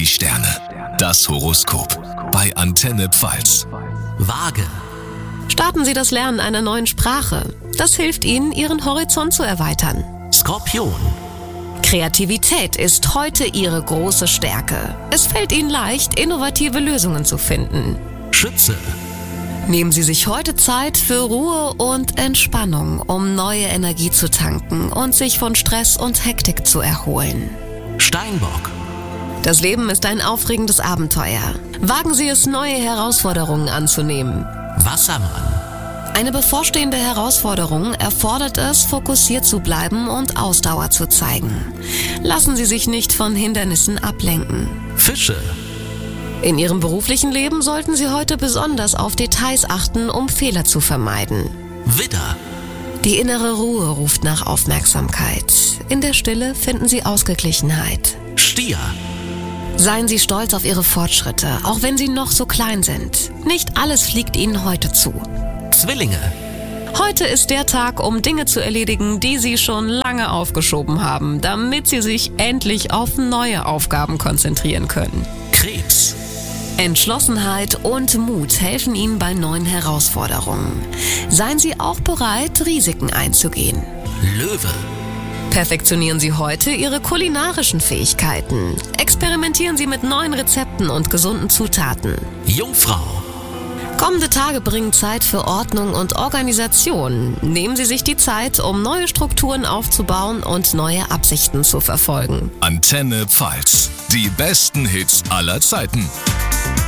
die Sterne. Das Horoskop bei Antenne Pfalz. Waage. Starten Sie das Lernen einer neuen Sprache. Das hilft Ihnen, Ihren Horizont zu erweitern. Skorpion. Kreativität ist heute Ihre große Stärke. Es fällt Ihnen leicht, innovative Lösungen zu finden. Schütze. Nehmen Sie sich heute Zeit für Ruhe und Entspannung, um neue Energie zu tanken und sich von Stress und Hektik zu erholen. Steinbock. Das Leben ist ein aufregendes Abenteuer. Wagen Sie es, neue Herausforderungen anzunehmen. Wassermann. Eine bevorstehende Herausforderung erfordert es, fokussiert zu bleiben und Ausdauer zu zeigen. Lassen Sie sich nicht von Hindernissen ablenken. Fische. In Ihrem beruflichen Leben sollten Sie heute besonders auf Details achten, um Fehler zu vermeiden. Widder. Die innere Ruhe ruft nach Aufmerksamkeit. In der Stille finden Sie Ausgeglichenheit. Stier. Seien Sie stolz auf Ihre Fortschritte, auch wenn sie noch so klein sind. Nicht alles fliegt Ihnen heute zu. Zwillinge. Heute ist der Tag, um Dinge zu erledigen, die Sie schon lange aufgeschoben haben, damit Sie sich endlich auf neue Aufgaben konzentrieren können. Krebs. Entschlossenheit und Mut helfen Ihnen bei neuen Herausforderungen. Seien Sie auch bereit, Risiken einzugehen. Löwe. Perfektionieren Sie heute Ihre kulinarischen Fähigkeiten. Experimentieren Sie mit neuen Rezepten und gesunden Zutaten. Jungfrau. Kommende Tage bringen Zeit für Ordnung und Organisation. Nehmen Sie sich die Zeit, um neue Strukturen aufzubauen und neue Absichten zu verfolgen. Antenne Pfalz. Die besten Hits aller Zeiten.